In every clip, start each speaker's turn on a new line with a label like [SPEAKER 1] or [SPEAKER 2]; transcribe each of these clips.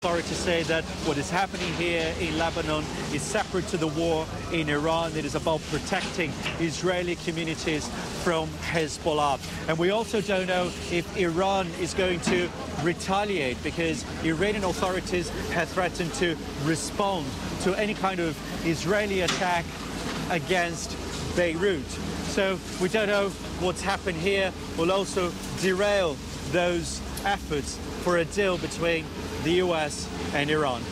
[SPEAKER 1] Authorities say that what is happening here in Lebanon is separate to the war in Iran. It is about protecting Israeli communities from Hezbollah. And we also don't know if Iran is going to retaliate, because Iranian authorities have threatened to respond to any kind of Israeli attack against Beirut. So we don't know what's happened here will also derail those efforts for a deal between the US and Iran.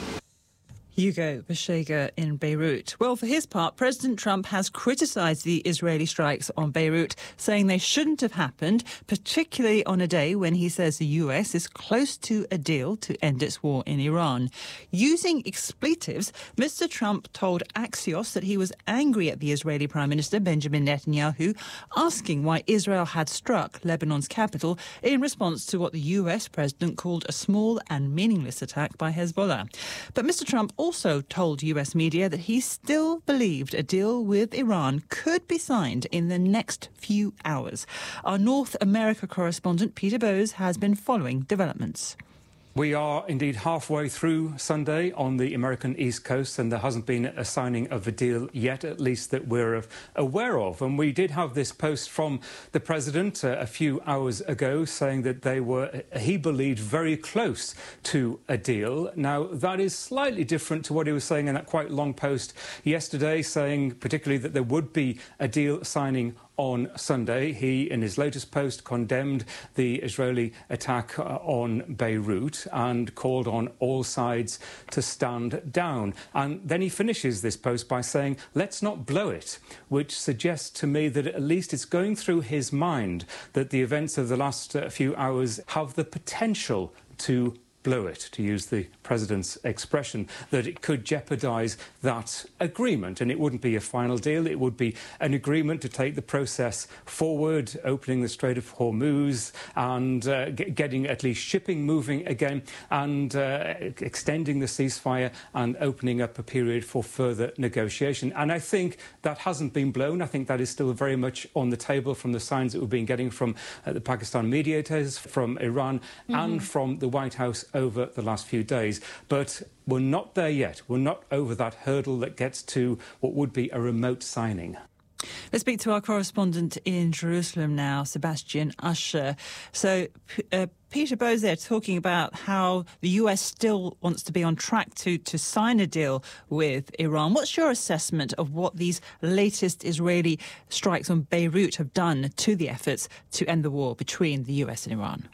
[SPEAKER 2] Hugo Bashega in Beirut. Well, for his part, President Trump has criticised the Israeli strikes on Beirut, saying they shouldn't have happened, particularly on a day when he says the US is close to a deal to end its war in Iran. Using expletives, Mr. Trump told Axios that he was angry at the Israeli Prime Minister Benjamin Netanyahu, asking why Israel had struck Lebanon's capital in response to what the US president called a small and meaningless attack by Hezbollah. But Mr. Trump also told US media that he still believed a deal with Iran could be signed in the next few hours. Our North America correspondent Peter Bowes has been following developments.
[SPEAKER 3] We are indeed halfway through Sunday on the American East Coast, and there hasn't been a signing of a deal yet, at least that we're aware of. And we did have this post from the president a few hours ago saying that they were, he believed, very close to a deal. Now, that is slightly different to what he was saying in that quite long post yesterday, saying particularly that there would be a deal signing on Sunday. He, in his latest post, condemned the Israeli attack on Beirut and called on all sides to stand down. And then he finishes this post by saying, let's not blow it, which suggests to me that at least it's going through his mind that the events of the last few hours have the potential to blow it, to use the president's expression, that it could jeopardise that agreement. And it wouldn't be a final deal. It would be an agreement to take the process forward, opening the Strait of Hormuz and getting at least shipping moving again, and extending the ceasefire and opening up a period for further negotiation. And I think that hasn't been blown. I think that is still very much on the table from the signs that we've been getting from the Pakistan mediators, from Iran and from the White House over the last few days. But we're not there yet. We're not over that hurdle that gets to what would be a remote signing.
[SPEAKER 2] Let's speak to our correspondent in Jerusalem now, Sebastian Usher. So, Peter Bowes there talking about how the US still wants to be on track to sign a deal with Iran. What's your assessment of what these latest Israeli strikes on Beirut have done to the efforts to end the war between the US and Iran?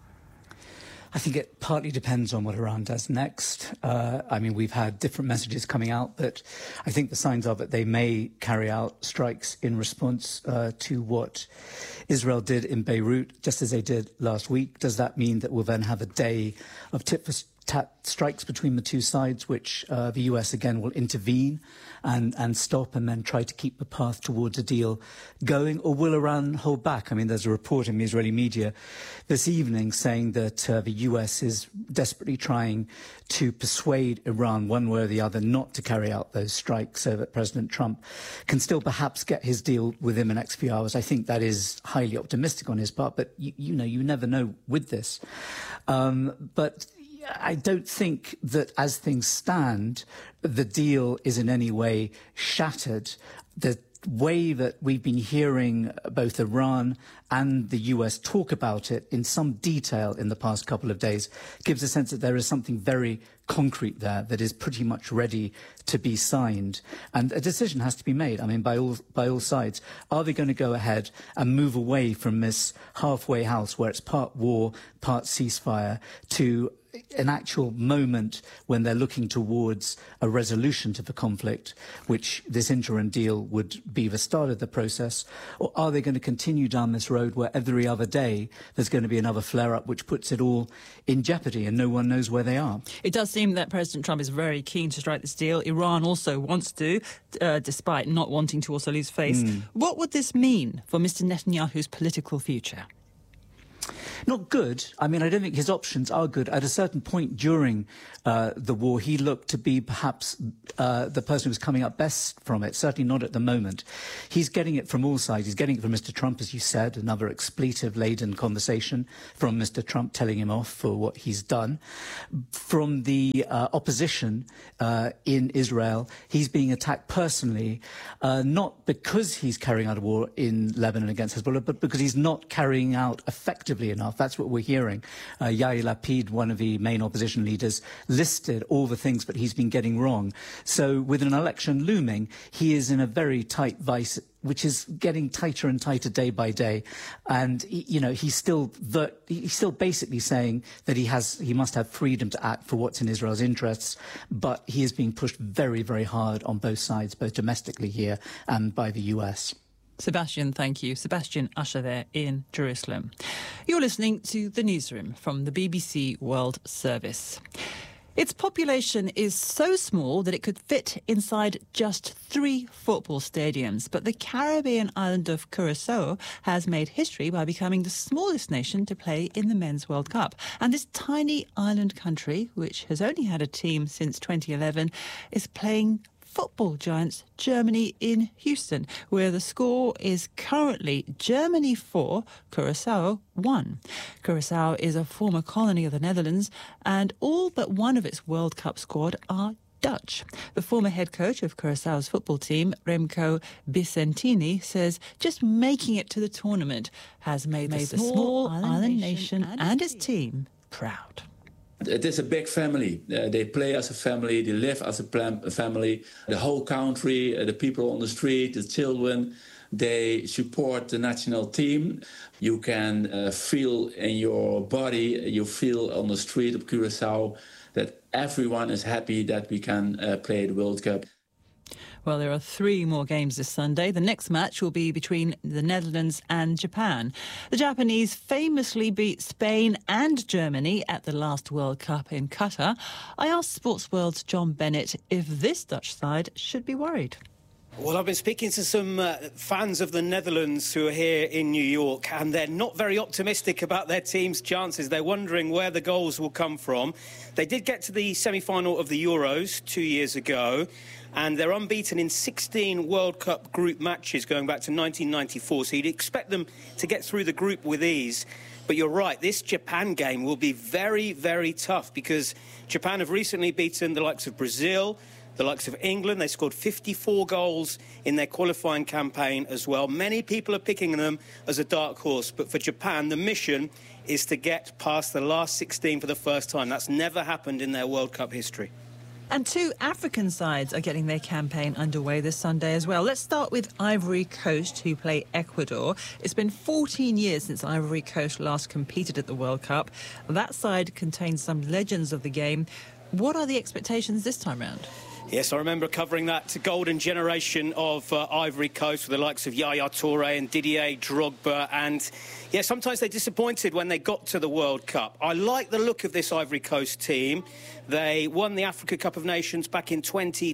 [SPEAKER 4] I think it partly depends on what Iran does next. I mean, we've had different messages coming out, but I think the signs are that they may carry out strikes in response to what Israel did in Beirut, just as they did last week. Does that mean that we'll then have a day of tit-for-tat strikes between the two sides, which the US again will intervene and stop and then try to keep the path towards a deal going? Or will Iran hold back? I mean, there's a report in the Israeli media this evening saying that the US is desperately trying to persuade Iran one way or the other not to carry out those strikes so that President Trump can still perhaps get his deal within the next few hours. I think that is highly optimistic on his part, but you never know with this. But I don't think that as things stand, the deal is in any way shattered. The way that we've been hearing both Iran and the US talk about it in some detail in the past couple of days gives a sense that there is something very concrete there that is pretty much ready to be signed. And a decision has to be made, I mean, by all sides. Are they going to go ahead and move away from this halfway house where it's part war, part ceasefire, to an actual moment when they're looking towards a resolution to the conflict, which this interim deal would be the start of the process? Or are they going to continue down this road where every other day there's going to be another flare-up which puts it all in jeopardy and no one knows where they are?
[SPEAKER 2] It does seem that President Trump is very keen to strike this deal. Iran also wants to, despite not wanting to also lose face. What would this mean for Mr. Netanyahu's political future?
[SPEAKER 4] Not good. I mean, I don't think his options are good. At a certain point during the war, he looked to be perhaps the person who was coming up best from it, certainly not at the moment. He's getting it from all sides. He's getting it from Mr. Trump, as you said, another expletive-laden conversation from Mr. Trump telling him off for what he's done. From the opposition in Israel, he's being attacked personally, not because he's carrying out a war in Lebanon against Hezbollah, but because he's not carrying out effectively enough. That's what we're hearing. Yair Lapid, one of the main opposition leaders, listed all the things that he's been getting wrong. So with an election looming, he is in a very tight vice, which is getting tighter and tighter day by day. And, he's still basically saying that he must have freedom to act for what's in Israel's interests. But he is being pushed very, very hard on both sides, both domestically here and by the US.
[SPEAKER 2] Sebastian, thank you. Sebastian Usher there in Jerusalem. You're listening to The Newsroom from the BBC World Service. Its population is so small that it could fit inside just 3 football stadiums. But the Caribbean island of Curacao has made history by becoming the smallest nation to play in the Men's World Cup. And this tiny island country, which has only had a team since 2011, is playing football giants Germany in Houston, where the score is currently Germany 4, Curacao 1. Curacao is a former colony of the Netherlands, and all but one of its World Cup squad are Dutch. The former head coach of Curaçao's football team, Remco Vicentini, says just making it to the tournament has made the small island nation and its team proud.
[SPEAKER 5] It is a big family. They play as a family, they live as a family. The whole country, the people on the street, the children, they support the national team. You can feel in your body, you feel on the street of Curaçao that everyone is happy that we can play the World Cup.
[SPEAKER 2] Well, there are 3 more games this Sunday. The next match will be between the Netherlands and Japan. The Japanese famously beat Spain and Germany at the last World Cup in Qatar. I asked Sports World's John Bennett if this Dutch side should be worried.
[SPEAKER 6] Well, I've been speaking to some fans of the Netherlands who are here in New York, and they're not very optimistic about their team's chances. They're wondering where the goals will come from. They did get to the semi-final of the Euros 2 years ago, and they're unbeaten in 16 World Cup group matches going back to 1994, so you'd expect them to get through the group with ease. But you're right, this Japan game will be very, very tough because Japan have recently beaten the likes of Brazil, the likes of England. They scored 54 goals in their qualifying campaign as well. Many people are picking them as a dark horse, but for Japan, the mission is to get past the last 16 for the first time. That's never happened in their World Cup history.
[SPEAKER 2] And 2 African sides are getting their campaign underway this Sunday as well. Let's start with Ivory Coast, who play Ecuador. It's been 14 years since Ivory Coast last competed at the World Cup. That side contains some legends of the game. What are the expectations this time round?
[SPEAKER 6] Yes, I remember covering that golden generation of Ivory Coast with the likes of Yaya Touré and Didier Drogba. And, yeah, sometimes they disappointed when they got to the World Cup. I like the look of this Ivory Coast team. They won the Africa Cup of Nations back in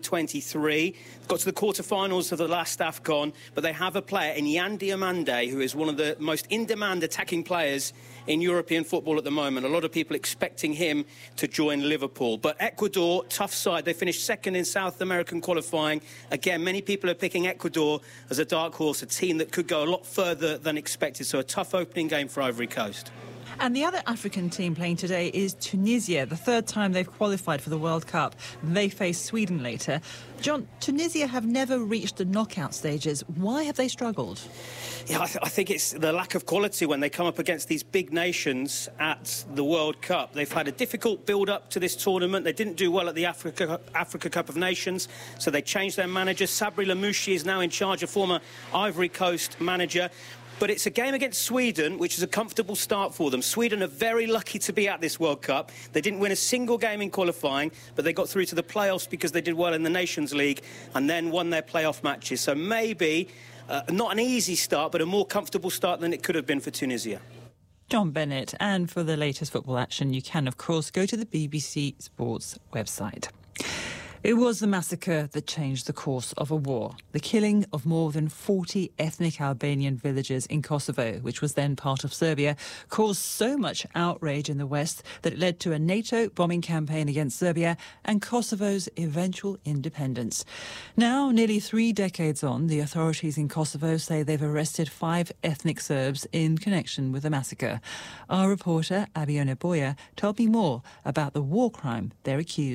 [SPEAKER 6] 2023, got to the quarterfinals of the last AFCON, but they have a player in Yan Diomande, who is one of the most in-demand attacking players in European football at the moment. A lot of people expecting him to join Liverpool. But Ecuador, tough side. They finished second in South American qualifying. Again, many people are picking Ecuador as a dark horse, a team that could go a lot further than expected. So a tough opening game for Ivory Coast.
[SPEAKER 2] And the other African team playing today is Tunisia, the 3rd time they've qualified for the World Cup. They face Sweden later. John, Tunisia have never reached the knockout stages. Why have they struggled?
[SPEAKER 6] Yeah, I think it's the lack of quality when they come up against these big nations at the World Cup. They've had a difficult build-up to this tournament. They didn't do well at the Africa Cup of Nations, so they changed their manager. Sabri Lamouchi is now in charge, a former Ivory Coast manager. But it's a game against Sweden, which is a comfortable start for them. Sweden are very lucky to be at this World Cup. They didn't win a single game in qualifying, but they got through to the playoffs because they did well in the Nations League and then won their playoff matches. So maybe not an easy start, but a more comfortable start than it could have been for Tunisia.
[SPEAKER 2] John Bennett. And for the latest football action, you can, of course, go to the BBC Sports website. It was the massacre that changed the course of a war. The killing of more than 40 ethnic Albanian villages in Kosovo, which was then part of Serbia, caused so much outrage in the West that it led to a NATO bombing campaign against Serbia and Kosovo's eventual independence. Now, nearly 3 decades on, the authorities in Kosovo say they've arrested 5 ethnic Serbs in connection with the massacre. Our reporter, Abiona Boya, told me more about the war crime they're accused